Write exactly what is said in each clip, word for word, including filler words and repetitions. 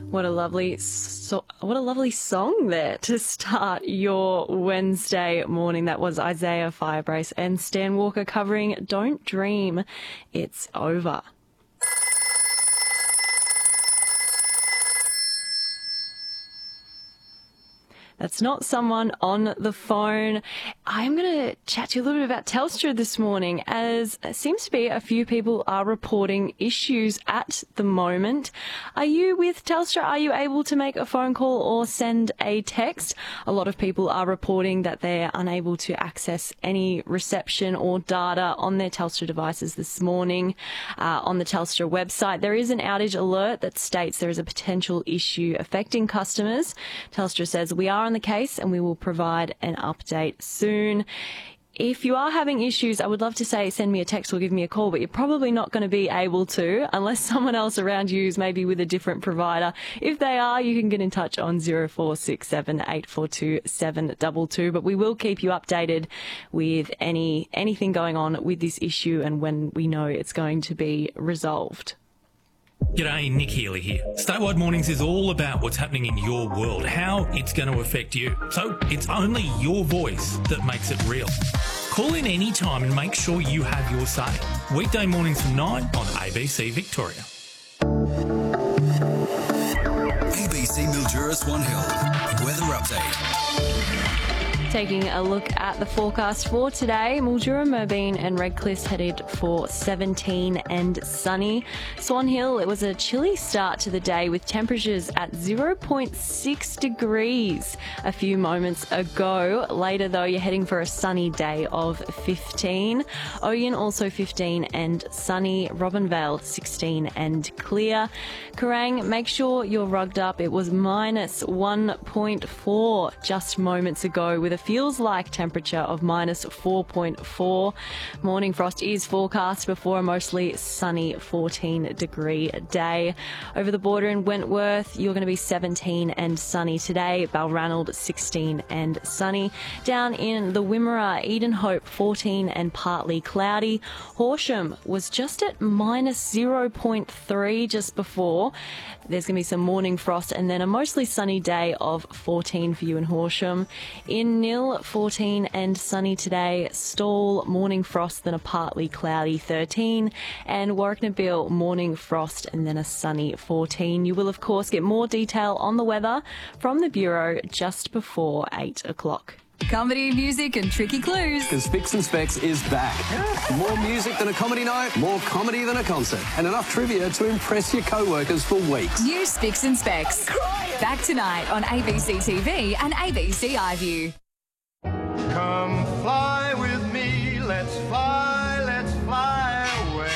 What a lovely, so, what a lovely song there to start your Wednesday morning. That was Isaiah Firebrace and Stan Walker covering "Don't Dream It's Over." That's not someone on the phone. I'm going to chat to you a little bit about Telstra this morning, as it seems to be a few people are reporting issues at the moment. Are you with Telstra? Are you able to make a phone call or send a text? A lot of people are reporting that they're unable to access any reception or data on their Telstra devices this morning. Uh, on the Telstra website, there is an outage alert that states there is a potential issue affecting customers. Telstra says we are on the case and we will provide an update soon. If you are having issues, I would love to say send me a text or give me a call, but you're probably not going to be able to unless someone else around you is maybe with a different provider. If they are, you can get in touch on zero four six seven, eight four two, seven two two. But we will keep you updated with any anything going on with this issue and when we know it's going to be resolved. G'day, Nick Healy here. Statewide Mornings is all about what's happening in your world, how it's going to affect you. So it's only your voice that makes it real. Call in any time and make sure you have your say. Weekday mornings from nine on A B C Victoria. A B C Mildura Swan Hill. Weather update. Taking a look at the forecast for today, Mildura, Moorabool and Redcliffe headed for seventeen and sunny. Swan Hill, it was a chilly start to the day with temperatures at zero point six degrees a few moments ago. Later though, you're heading for a sunny day of fifteen. Oyen also fifteen and sunny. Robinvale sixteen and clear. Kerrang, make sure you're rugged up. It was minus one point four just moments ago with a feels like temperature of minus four point four. Morning frost is forecast before a mostly sunny fourteen degree day. Over the border in Wentworth, you're going to be seventeen and sunny today. Balranald sixteen and sunny. Down in the Wimmera, Edenhope fourteen and partly cloudy. Horsham was just at minus zero point three just before. There's going to be some morning frost and then a mostly sunny day of fourteen for you in Horsham. In Nil, fourteen and sunny today. Stall, morning frost, then a partly cloudy thirteen. And Warrnambool, morning frost and then a sunny fourteen. You will, of course, get more detail on the weather from the Bureau just before eight o'clock. Comedy, music and tricky clues. Because Spicks and Specs is back. Yeah. More music than a comedy night, more comedy than a concert, and enough trivia to impress your co-workers for weeks. New Spicks and Specs. Back tonight on A B C T V and A B C iView. Come fly with me, let's fly, let's fly away.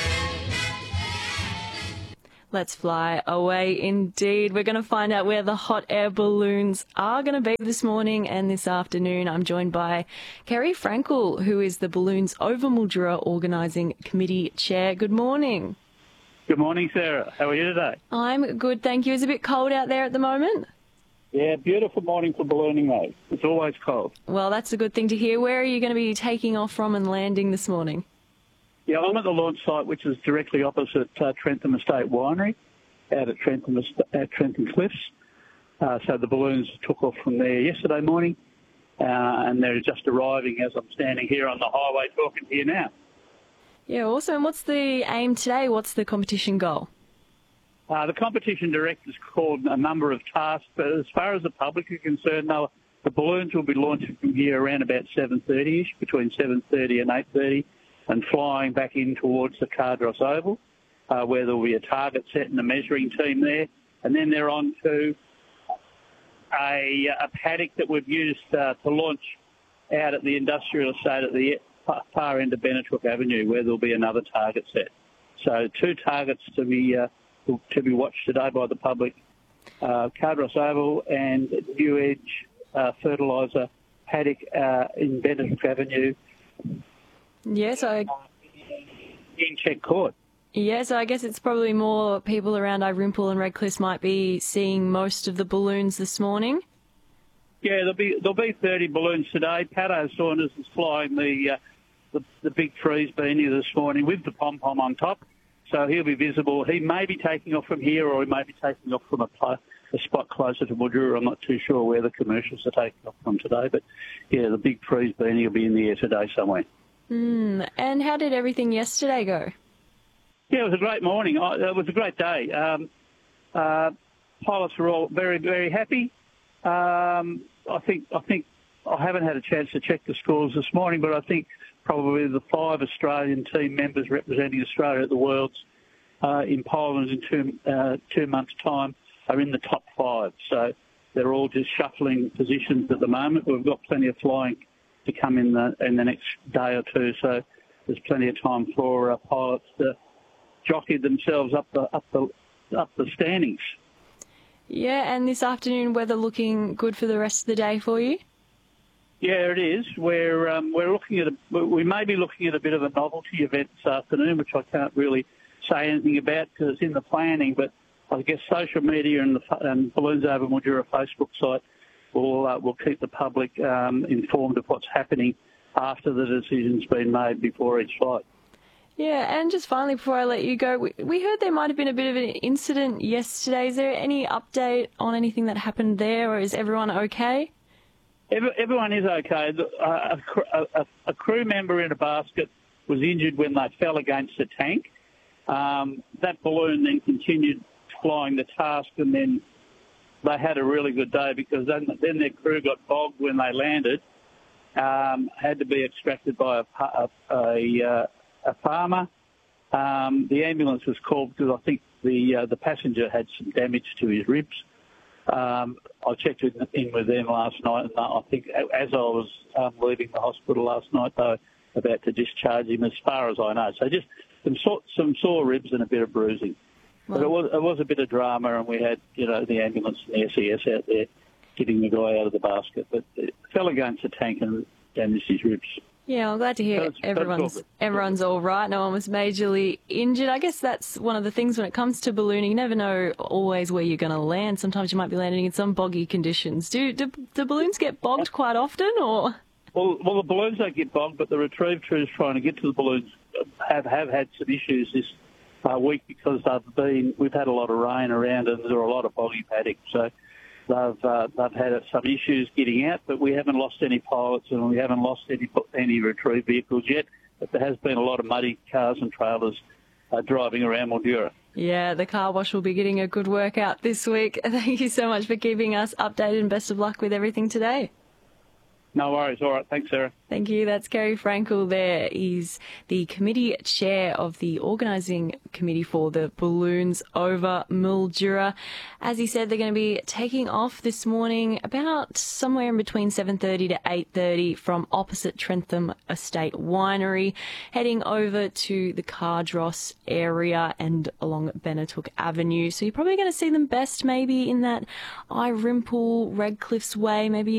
Let's fly away indeed. We're going to find out where the hot air balloons are going to be this morning and this afternoon. I'm joined by Kerry Frankel, who is the Balloons Over Mildura Organising Committee Chair. Good morning. Good morning, Sarah. How are you today? I'm good, thank you. Is it a bit cold out there at the moment? Yeah, beautiful morning for ballooning, though. It's always cold. Well, that's a good thing to hear. Where are you going to be taking off from and landing this morning? Yeah, I'm at the launch site, which is directly opposite uh, Trentham Estate Winery, out at Trentham, at Trentham Cliffs. Uh, so the balloons took off from there yesterday morning, uh, and they're just arriving as I'm standing here on the highway talking to you now. Yeah, awesome. What's the aim today? What's the competition goal? Uh, the competition director's called a number of tasks, but as far as the public are concerned, though, the balloons will be launching from here around about seven thirty-ish, between seven thirty and eight thirty, and flying back in towards the Cardross Oval, uh, where there will be a target set and a measuring team there. And then they're on to a, a paddock that we've used uh, to launch out at the industrial estate at the far end of Benetwick Avenue, where there'll be another target set. So two targets to be uh, to be watched today by the public, uh, Cardross Oval and New Edge uh, Fertiliser Paddock uh, in Benetwick Avenue. Yes, I... In Check Court. Yeah, so I guess it's probably more people around Irymple and Redcliffe might be seeing most of the balloons this morning. Yeah, there'll be there'll be thirty balloons today. Pato Saunders is flying the, uh, the the big freeze beanie this morning with the pom pom on top. so he'll be visible. He may be taking off from here, or he may be taking off from a, pl- a spot closer to Mildura. I'm not too sure where the commercials are taking off from today, but yeah, the big freeze beanie will be in the air today somewhere. Mm. And how did everything yesterday go? Yeah, it was a great morning. I, it was a great day. Um, uh, pilots were all very, very happy. Um, I think I think I haven't had a chance to check the scores this morning, but I think probably the five Australian team members representing Australia at the Worlds uh, in Poland in two, uh, two months' time are in the top five. So they're all just shuffling positions at the moment. We've got plenty of flying to come in the in the next day or two, so there's plenty of time for uh, pilots to jockey themselves up the up the up the standings. Yeah, and this afternoon, weather looking good for the rest of the day for you? Yeah, it is. We're um, we're looking at a, we may be looking at a bit of a novelty event this afternoon, which I can't really say anything about because it's in the planning. But I guess social media and the and Balloons Over Mildura Facebook site will uh, will keep the public um, informed of what's happening after the decision's been made before each flight. Yeah, and just finally, before I let you go, we, we heard there might have been a bit of an incident yesterday. Is there any update on anything that happened there, or is everyone okay? Every, everyone is okay. A, a, a crew member in a basket was injured when they fell against a tank. Um, that balloon then continued flying the task, and then they had a really good day because then, then their crew got bogged when they landed, um, had to be extracted by a, a, a, uh, a farmer. Um, the ambulance was called because I think the uh, the passenger had some damage to his ribs. Um, I checked in with them last night, and I think as I was um, leaving the hospital last night, they were about to discharge him, as far as I know. So just some sore, some sore ribs and a bit of bruising. Wow. But it was it was a bit of drama, and we had you know the ambulance and the S E S out there getting the guy out of the basket, but it fell against a tank and damaged his ribs. Yeah, I'm glad to hear That's, everyone's that's everyone's all right. No one was majorly injured. I guess that's one of the things when it comes to ballooning. You never know always where you're going to land. Sometimes you might be landing in some boggy conditions. Do do, do balloons get bogged quite often, or? Well, well, the balloons don't get bogged, but the retrieve crews trying to get to the balloons have have had some issues this uh, week because they've been we've had a lot of rain around and there are a lot of boggy paddock. So they've uh, they've had some issues getting out, but we haven't lost any pilots and we haven't lost any any retrieve vehicles yet. But there has been a lot of muddy cars and trailers uh, driving around Mildura. Yeah, the car wash will be getting a good workout this week. Thank you so much for keeping us updated, and best of luck with everything today. No worries. All right. Thanks, Sarah. Thank you. That's Kerry Frankel there. He's the committee chair of the organising committee for the Balloons Over Mildura. As he said, they're going to be taking off this morning about somewhere in between seven thirty to eight thirty from opposite Trentham Estate Winery, heading over to the Cardross area and along Benetook Avenue. So you're probably going to see them best maybe in that Irimple, Redcliffs way, maybe